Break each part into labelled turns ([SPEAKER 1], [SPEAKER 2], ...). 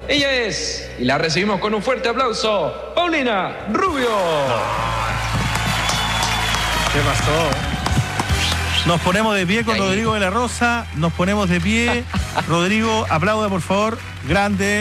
[SPEAKER 1] Ella es, y la recibimos con un fuerte aplauso, Paulina Rubio.
[SPEAKER 2] ¿Qué pasó? Nos ponemos de pie con Rodrigo de la Rosa. Nos ponemos de pie. Rodrigo, aplauda, por favor. Grande.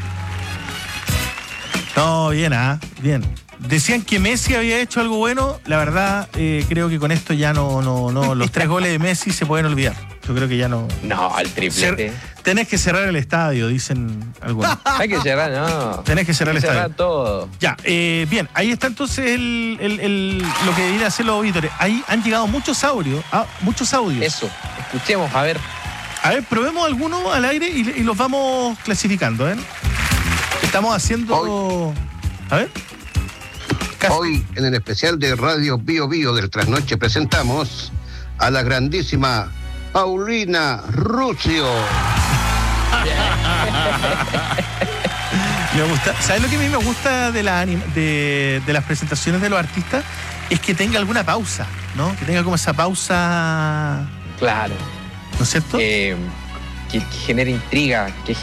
[SPEAKER 2] No, bien, bien. Decían que Messi había hecho algo bueno. La verdad, creo que con esto ya no. Los 3 goles de Messi se pueden olvidar. Yo creo que ya no.
[SPEAKER 1] No, el triplete.
[SPEAKER 2] Tenés que cerrar el estadio, dicen algunos.
[SPEAKER 1] Hay que cerrar, no.
[SPEAKER 2] Tenés que cerrar el estadio.
[SPEAKER 1] Cerrar todo.
[SPEAKER 2] Ya, bien, ahí está entonces lo que deberían hacer los auditores. Ahí han llegado muchos audios.
[SPEAKER 1] Eso, escuchemos, a ver.
[SPEAKER 2] A ver, probemos algunos al aire y los vamos clasificando, ¿eh? Estamos haciendo.
[SPEAKER 3] Hoy,
[SPEAKER 2] a ver.
[SPEAKER 3] Hoy, en el especial de Radio Bio Bio del Trasnoche, presentamos a la grandísima Paulina Rubio.
[SPEAKER 2] Me gusta. ¿Sabes lo que a mí me gusta de las presentaciones de los artistas? Es que tenga alguna pausa, ¿no? Que tenga como esa pausa.
[SPEAKER 1] Claro.
[SPEAKER 2] ¿No es cierto?
[SPEAKER 1] Que genere intriga, que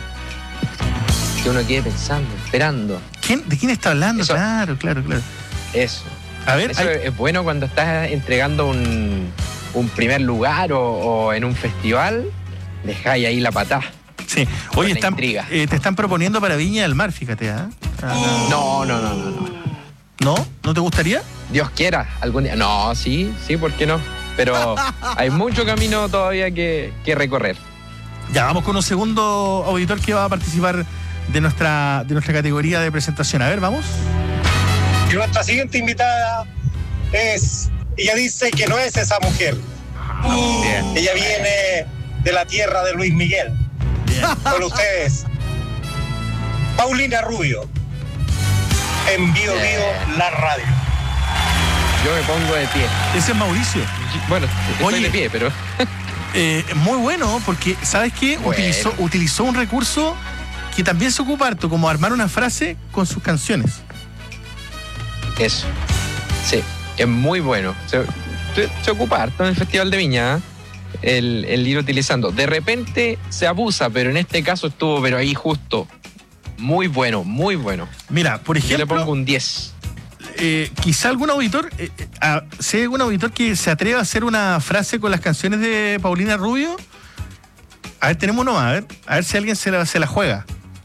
[SPEAKER 1] uno quede pensando, esperando.
[SPEAKER 2] ¿De quién está hablando?
[SPEAKER 1] Eso.
[SPEAKER 2] Claro.
[SPEAKER 1] Eso.
[SPEAKER 2] A ver,
[SPEAKER 1] eso es bueno cuando estás entregando un primer lugar o en un festival, dejáis ahí la patada.
[SPEAKER 2] Sí. Oye,
[SPEAKER 1] te
[SPEAKER 2] están proponiendo para Viña del Mar, fíjate, ¿eh?
[SPEAKER 1] No.
[SPEAKER 2] ¿No? ¿No te gustaría?
[SPEAKER 1] Dios quiera, algún día. No, sí, ¿por qué no? Pero hay mucho camino todavía que recorrer.
[SPEAKER 2] Ya, vamos con un segundo auditor que va a participar de nuestra categoría de presentación. A ver, vamos.
[SPEAKER 4] Y nuestra siguiente invitada ella dice que no es esa mujer.
[SPEAKER 1] Bien.
[SPEAKER 4] Ella viene de la tierra de Luis Miguel.
[SPEAKER 2] Bien.
[SPEAKER 4] Con ustedes, Paulina Rubio, en Bio Bio, la radio.
[SPEAKER 1] Yo me pongo de pie.
[SPEAKER 2] Ese es Mauricio.
[SPEAKER 1] Bueno, estoy
[SPEAKER 2] Oye,
[SPEAKER 1] de pie, pero...
[SPEAKER 2] muy bueno, porque, ¿sabes qué?
[SPEAKER 1] Bueno.
[SPEAKER 2] Utilizó un recurso que también se ocupa harto, como armar una frase con sus canciones.
[SPEAKER 1] Eso. Sí, es muy bueno. Se ocupa harto en el Festival de Viña, el ir utilizando. De repente se abusa, pero en este caso estuvo, pero ahí justo. Muy bueno, muy bueno.
[SPEAKER 2] Mira, por ejemplo...
[SPEAKER 1] Yo le pongo un 10.
[SPEAKER 2] Quizá algún auditor, ¿sé algún auditor que se atreva a hacer una frase con las canciones de Paulina Rubio? A ver, tenemos uno más, a ver si alguien se la juega.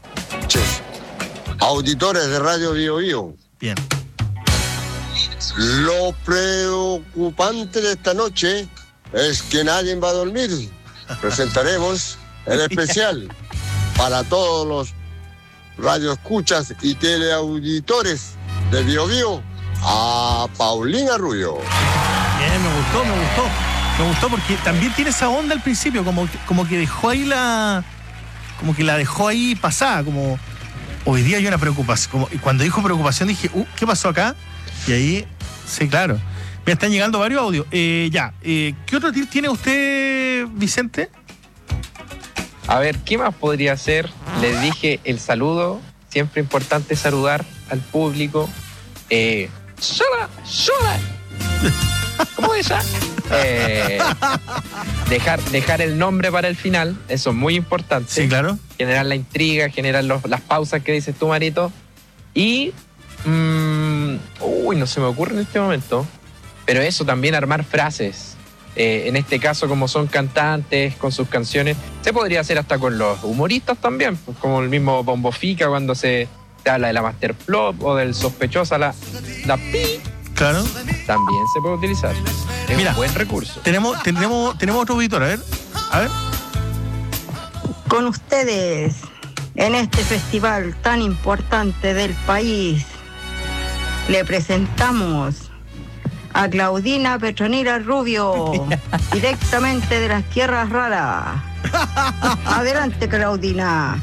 [SPEAKER 5] Auditores de Radio Bio Bio.
[SPEAKER 2] Bien.
[SPEAKER 5] Lo preocupante de esta noche es que nadie va a dormir. Presentaremos el especial para todos los radioescuchas y teleauditores de Bio Bio a Paulina Rubio.
[SPEAKER 2] Bien, me gustó porque también tiene esa onda al principio, como que dejó ahí como que la dejó ahí pasada, como hoy día hay una preocupación, y cuando dijo preocupación dije, ¿qué pasó acá? Y ahí, sí, claro. Me están llegando varios audios. ¿Qué otro tip tiene usted, Vicente?
[SPEAKER 1] A ver, ¿qué más podría ser? Les dije el saludo. Siempre importante saludar al público. ¡Sola! ¿Cómo es esa? Dejar el nombre para el final. Eso es muy importante.
[SPEAKER 2] Sí, claro.
[SPEAKER 1] Generar la intriga, generar las pausas que dices tú, Marito. Y... no se me ocurre en este momento. Pero eso, también armar frases. En este caso, como son cantantes con sus canciones, se podría hacer hasta con los humoristas también, pues, como el mismo Bombo Fica cuando se habla de la Masterplot o del sospechosa, la pi.
[SPEAKER 2] Claro.
[SPEAKER 1] También se puede utilizar. Es
[SPEAKER 2] Mira,
[SPEAKER 1] un buen recurso.
[SPEAKER 2] Tenemos otro auditor, a ver.
[SPEAKER 6] Con ustedes, en este festival tan importante del país, le presentamos a Claudina Petronila Rubio, directamente de las tierras raras. Adelante, Claudina.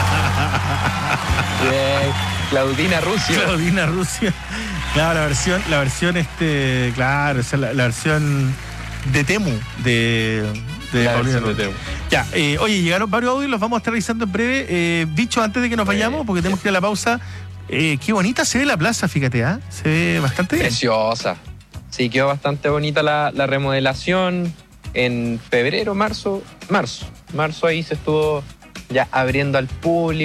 [SPEAKER 1] Bien. Claudina Rusio.
[SPEAKER 2] Claudina Rusio. Claro, la versión, claro, esa es la versión de Temu, de Paulina Rubio. Ya, oye, llegaron varios audios, los vamos a estar revisando en breve. Dicho, antes de que nos vayamos, porque tenemos que ir a la pausa, qué bonita se ve la plaza, fíjate, se ve bastante bien.
[SPEAKER 1] Preciosa. Sí, quedó bastante bonita la remodelación. En febrero, marzo ahí se estuvo ya abriendo al público.